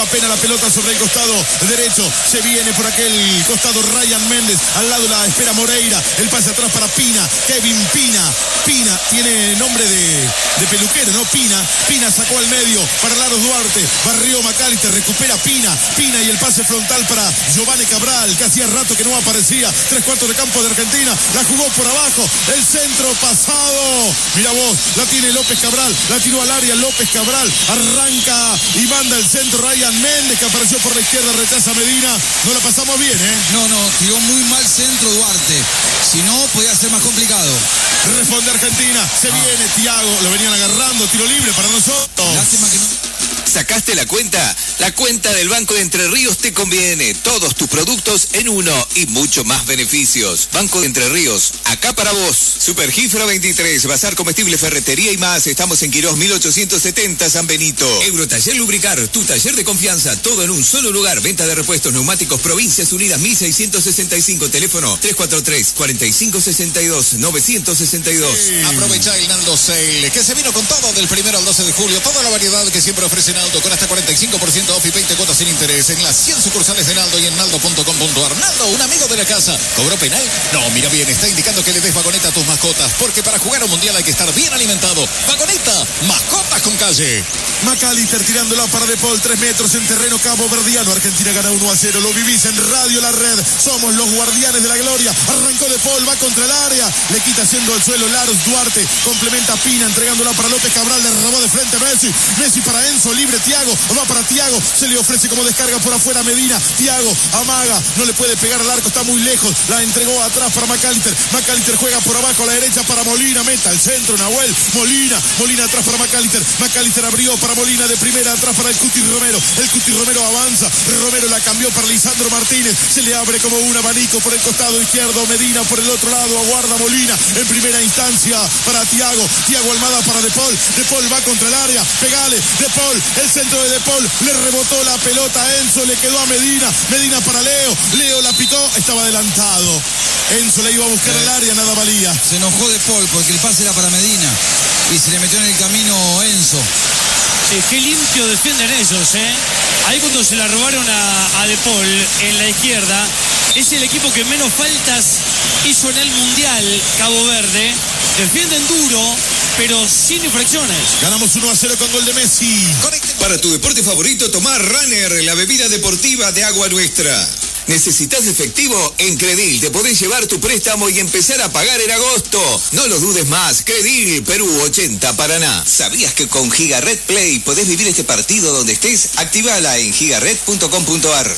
apenas la pelota sobre el costado derecho. Se viene por aquel costado Ryan Méndez. Al lado la espera Moreira. El pase atrás para Pina. Kevin Pina. Pina tiene nombre de peluquero, ¿no? Pina sacó al medio para Laros Duarte. Barrió McAllister. Recupera Pina y el pase frontal para Giovanni Cabral, que hacía rato que no aparecía. 3/4 de campo de Argentina. La jugó por abajo. El centro pasado. Mira vos, la tiene López Cabral. La tiró al área López Cabral. Arranca y manda el centro Ryan Méndez, que apareció por la izquierda. Rechaza Medina. No la pasamos bien, ¿eh? No, tiró muy mal centro Duarte. Si no, podía ser más complicado. Responde Argentina. Se viene Thiago. Lo venían agarrando. Tiro libre para nosotros. Lástima que no. ¿Sacaste la cuenta? La cuenta del Banco de Entre Ríos te conviene. Todos tus productos en uno y mucho más beneficios. Banco de Entre Ríos, acá para vos. Supergifra 23, Bazar Comestible, Ferretería y más. Estamos en Quirós 1870, San Benito. Eurotaller Lubricar, tu taller de confianza. Todo en un solo lugar. Venta de repuestos, neumáticos, Provincias Unidas 1665. Teléfono 343-4562-962. Sí. Aprovecha el Naldo Sale, que se vino con todo del 1 al 12 de julio. Toda la variedad que siempre ofrece Naldo, con hasta 45% off y 20 cuotas sin interés en las 100 sucursales de Naldo y en naldo.com.ar. Naldo, un amigo de la casa. ¿Cobró penal? No, mira bien, está indicando que le des vagoneta a tus mascotas, porque para jugar un mundial hay que estar bien alimentado. Vagoneta, mascotas con calle. McAllister tirándola para De Paul, 3 metros en terreno caboverdiano. Argentina gana 1-0. Lo vivís en Radio La Red. Somos los guardianes de la gloria. Arrancó De Paul, va contra el área. Le quita haciendo el suelo Laros Duarte. Complementa Pina, entregándola para López Cabral. Le robó de frente a Messi. Messi para Enzo, libre Thiago. Va para Thiago. Se le ofrece como descarga por afuera Medina. Thiago amaga. No le puede pegar al arco. Está muy lejos. La entregó atrás para McAllister. McAllister juega por abajo a la derecha para Molina. Meta al centro, Nahuel. Molina atrás para McAllister. McAllister abrió para Molina de primera, atrás para el Cuti Romero. El Cuti Romero avanza. Romero la cambió para Lisandro Martínez. Se le abre como un abanico por el costado izquierdo. Medina por el otro lado. Aguarda Molina en primera instancia para Thiago. Thiago Almada para De Paul. De Paul va contra el área. Pegale. De Paul. El centro de Paul. Le rebotó la pelota a Enzo. Le quedó a Medina. Medina para Leo. Leo la picó. Estaba adelantado. Enzo le iba a buscar al área. Nada valía. Se enojó De Paul porque el pase era para Medina. Y se le metió en el camino Enzo. Sí, qué limpio defienden ellos, ¿eh? Ahí cuando se la robaron a De Paul en la izquierda, es el equipo que menos faltas hizo en el Mundial, Cabo Verde. Defienden duro, pero sin infracciones. Ganamos 1-0 con gol de Messi. Para tu deporte favorito, tomá Runner, la bebida deportiva de Agua Nuestra. ¿Necesitas efectivo? En Credil te podés llevar tu préstamo y empezar a pagar en agosto. No lo dudes más. Credil, Perú 80, Paraná. ¿Sabías que con Gigaret Play podés vivir este partido donde estés? Activala en gigaret.com.ar.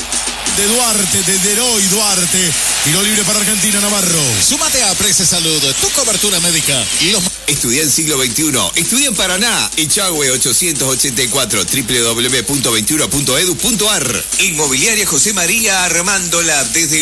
De Duarte, de Deroy Duarte. Tiro libre para Argentina, Navarro. Súmate a Prece Salud, tu cobertura médica. Y los... Estudia en siglo XXI. Estudia en Paraná. Echagüe 884, www.21.edu.ar. Inmobiliaria José María, armándola desde